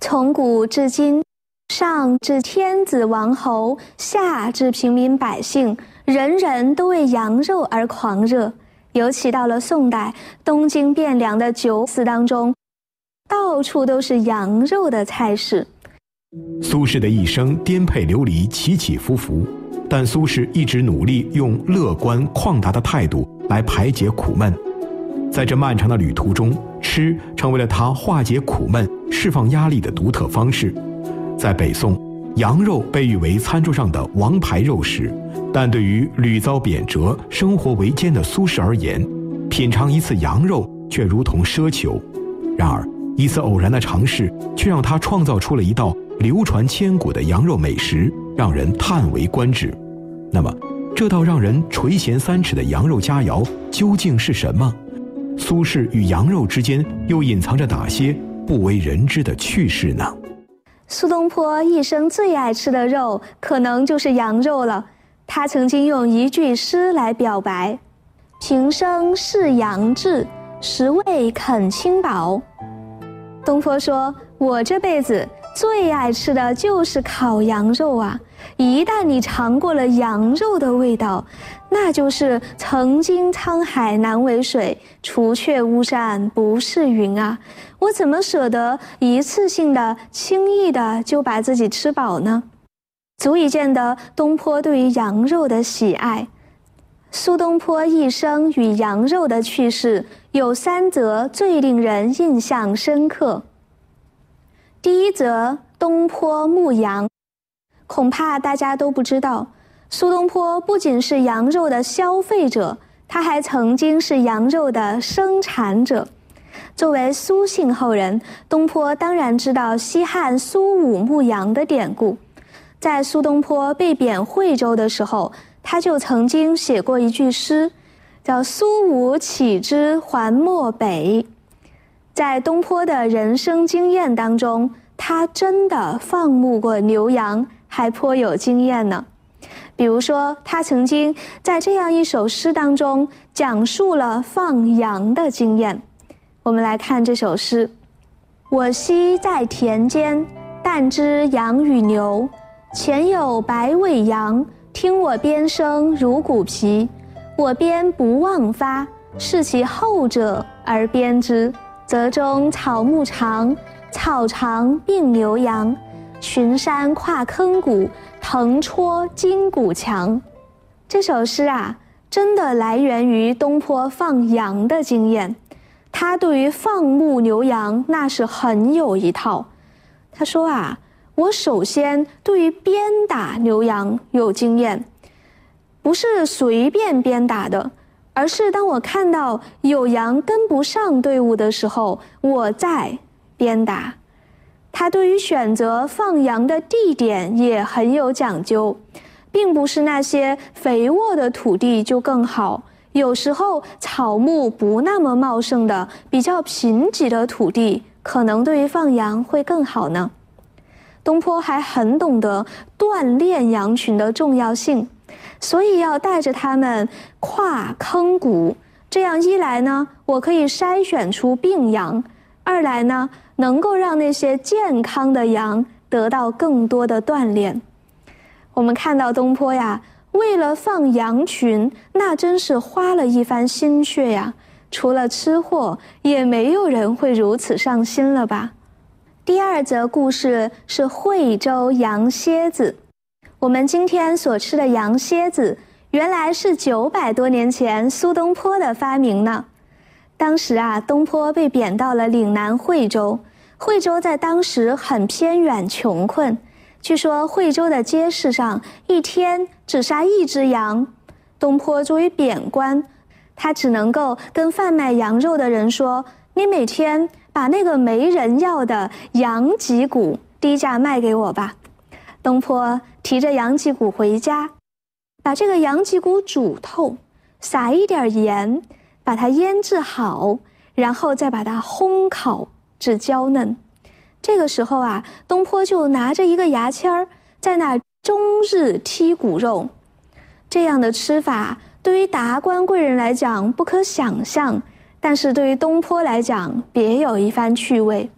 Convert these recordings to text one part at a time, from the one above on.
从古至今，上至天子王侯，下至平民百姓，人人都为羊肉而狂热。尤其到了宋代，东京汴梁的酒肆当中，到处都是羊肉的菜式。 苏轼的一生颠沛流离，起起伏伏，但苏轼一直努力用乐观旷达的态度来排解苦闷。在这漫长的旅途中，吃成为了他化解苦闷、释放压力的独特方式。在北宋，羊肉被誉为餐桌上的王牌肉食，但对于屡遭贬谪、生活维艰的苏轼而言，品尝一次羊肉却如同奢求。然而，一次偶然的尝试，却让他创造出了一道流传千古的羊肉美食，让人叹为观止。那么，这道让人垂涎三尺的羊肉佳肴究竟是什么？苏轼与羊肉之间又隐藏着哪些不为人知的趣事呢？ 苏东坡一生最爱吃的肉，可能就是羊肉了。他曾经用一句诗来表白：平生是羊志，实未肯轻薄。东坡说，我这辈子最爱吃的就是烤羊肉啊！一旦你尝过了羊肉的味道，那就是曾经沧海难为水，除却巫山不是云啊！我怎么舍得一次性的轻易的就把自己吃饱呢？足以见得东坡对于羊肉的喜爱。苏东坡一生与羊肉的趣事有3则最令人印象深刻。第一则，东坡牧羊。恐怕大家都不知道，苏东坡不仅是羊肉的消费者，他还曾经是羊肉的生产者。作为苏姓后人，东坡当然知道西汉苏武牧羊的典故。在苏东坡被贬惠州的时候，他就曾经写过一句诗，叫苏武岂知还漠北。在东坡的人生经验当中，他真的放牧过牛羊，还颇有经验呢。比如说，他曾经在这样一首诗当中讲述了放羊的经验。我们来看这首诗：我昔在田间，但知羊与牛，前有白尾羊，听我鞭声如鼓皮。我鞭不忘发，视其后者而鞭之，则中草木长，草长并牛羊，群山跨坑谷，腾戳筋骨强。这首诗啊，真的来源于东坡放羊的经验。他对于放牧牛羊那是很有一套。他说啊，我首先对于鞭打牛羊有经验，不是随便鞭打的，而是当我看到有羊跟不上队伍的时候，我再鞭打。他对于选择放羊的地点也很有讲究，并不是那些肥沃的土地就更好，有时候草木不那么茂盛的比较贫瘠的土地，可能对于放羊会更好呢。东坡还很懂得锻炼羊群的重要性，所以要带着它们跨坑谷，这样一来呢，我可以筛选出病羊；二来呢，能够让那些健康的羊得到更多的锻炼。我们看到东坡呀，为了放羊群，那真是花了一番心血呀。除了吃货，也没有人会如此上心了吧。第2则故事是惠州羊蝎子。我们今天所吃的羊蝎子，原来是900多年前苏东坡的发明呢。当时啊，东坡被贬到了岭南惠州。惠州在当时很偏远穷困，据说惠州的街市上一天只杀1只羊。东坡作为贬官，他只能够跟贩卖羊肉的人说，你每天把那个没人要的羊脊骨低价卖给我吧。东坡提着羊脊骨回家，把这个羊脊骨煮透，撒一点盐，把它腌制好，然后再把它烘烤至焦嫩。这个时候啊，东坡就拿着一个牙签儿，在那终日剔骨肉。这样的吃法对于达官贵人来讲不可想象，但是对于东坡来讲别有一番趣味。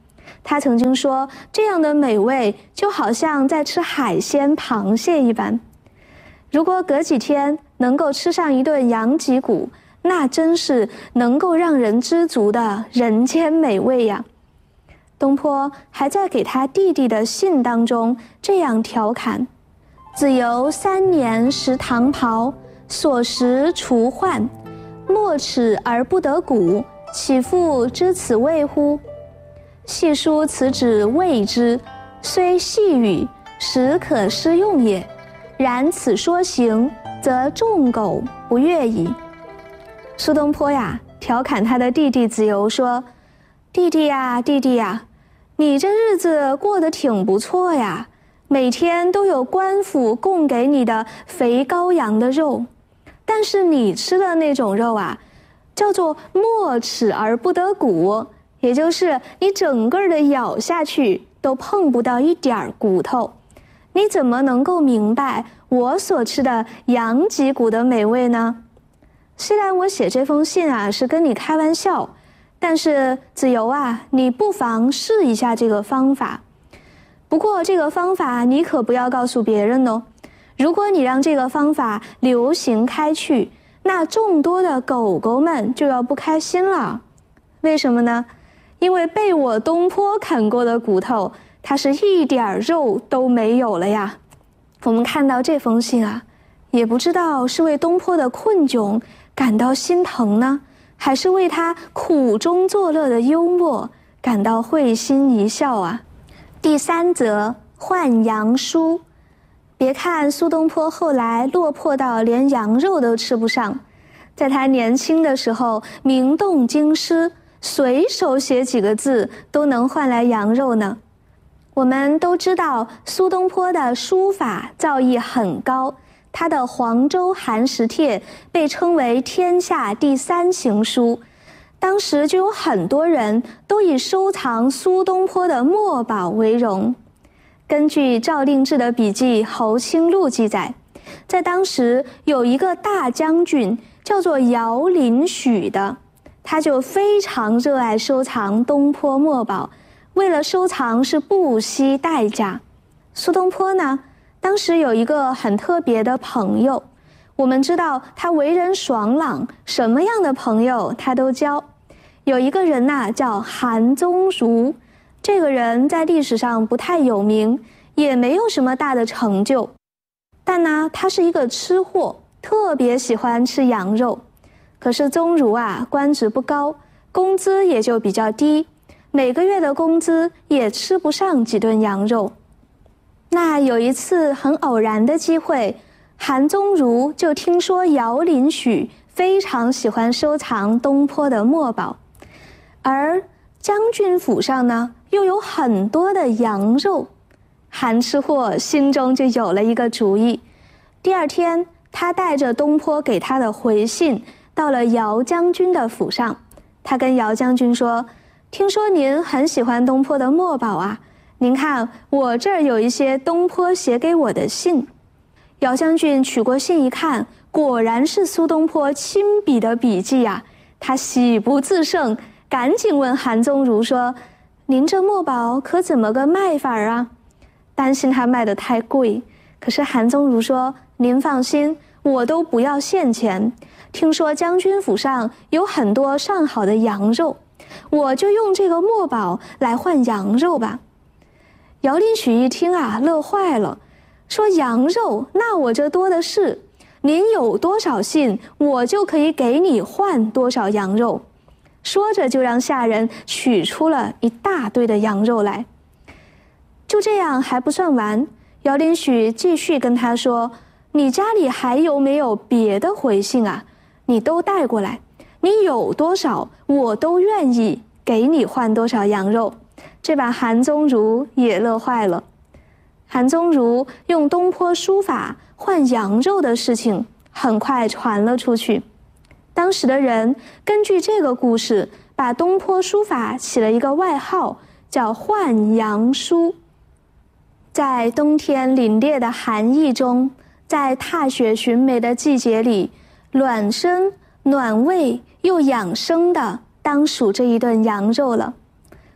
他曾经说，这样的美味就好像在吃海鲜螃蟹一般。如果隔几天能够吃上一顿羊脊骨，那真是能够让人知足的人间美味呀。东坡还在给他弟弟的信当中这样调侃：子游3年食唐袍，所食除患，莫齿而不得骨，岂复知此味乎？细书此旨谓之，虽细语，实可施用也。然此说行，则众狗不悦矣。苏东坡呀，调侃他的弟弟子游说：弟弟呀，弟弟呀，你这日子过得挺不错呀，每天都有官府供给你的肥羔羊的肉，但是你吃的那种肉啊，叫做莫齿而不得骨，也就是你整个的咬下去都碰不到一点骨头。你怎么能够明白我所吃的羊脊骨的美味呢？虽然我写这封信啊是跟你开玩笑，但是子游啊，你不妨试一下这个方法。不过这个方法你可不要告诉别人哦。如果你让这个方法流行开去，那众多的狗狗们就要不开心了。为什么呢？因为被我东坡啃过的骨头，它是一点肉都没有了呀。我们看到这封信啊，也不知道是为东坡的困窘感到心疼呢，还是为他苦中作乐的幽默感到会心一笑啊。第3则，换羊书。别看苏东坡后来落魄到连羊肉都吃不上，在他年轻的时候名动京师，随手写几个字都能换来羊肉呢。我们都知道苏东坡的书法造诣很高，他的《黄州寒食帖》被称为天下第3行书，当时就有很多人都以收藏苏东坡的墨宝为荣。根据赵令志的笔记《侯清录》记载，在当时有一个大将军叫做姚林许的，他就非常热爱收藏东坡墨宝，为了收藏是不惜代价。苏东坡呢，当时有一个很特别的朋友，我们知道他为人爽朗，什么样的朋友他都交。有一个人呐，叫韩宗儒，这个人在历史上不太有名，也没有什么大的成就，但呢，他是一个吃货，特别喜欢吃羊肉。可是宗儒啊，官职不高，工资也就比较低，每个月的工资也吃不上几顿羊肉。那有一次很偶然的机会，韩宗儒就听说姚林许非常喜欢收藏东坡的墨宝，而将军府上呢又有很多的羊肉，韩吃货心中就有了一个主意。第2天，他带着东坡给他的回信到了姚将军的府上，他跟姚将军说：听说您很喜欢东坡的墨宝啊，您看我这儿有一些东坡写给我的信。姚将军取过信一看，果然是苏东坡亲笔的笔记啊，他喜不自胜，赶紧问韩宗儒说：您这墨宝可怎么个卖法啊？担心他卖得太贵。可是韩宗儒说：您放心，我都不要现钱，听说将军府上有很多上好的羊肉，我就用这个墨宝来换羊肉吧。姚林许一听啊，乐坏了，说：羊肉那我这多的是，您有多少信，我就可以给你换多少羊肉。说着就让下人取出了一大堆的羊肉来。就这样还不算完，姚林许继续跟他说：你家里还有没有别的回信啊？你都带过来，你有多少我都愿意给你换多少羊肉。这把韩宗儒也乐坏了。韩宗儒用东坡书法换羊肉的事情很快传了出去，当时的人根据这个故事，把东坡书法起了一个外号，叫换羊书。在冬天凛冽的寒意中，在踏雪寻梅的季节里，暖身暖胃又养生的当属这一顿羊肉了。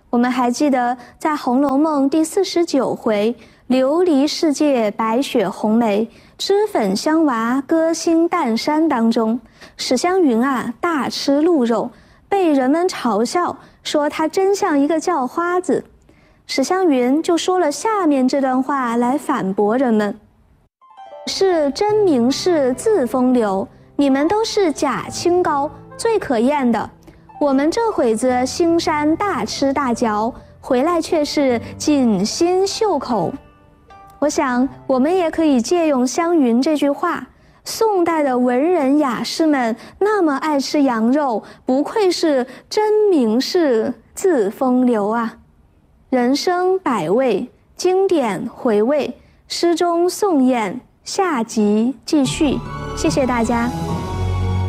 我们还记得在《红楼梦》第49回“琉璃世界白雪红梅，脂粉香娃歌星淡山”当中，史湘云大吃鹿肉，被人们嘲笑说她真像一个叫花子。史湘云就说了下面这段话来反驳人们：是真名士自风流，你们都是假清高，最可厌的。我们这会子兴山大吃大嚼，回来却是锦心绣口。我想我们也可以借用湘云这句话，宋代的文人雅士们那么爱吃羊肉，不愧是真名士自风流啊。人生百味，经典回味，诗中宋宴，下集继续。谢谢大家。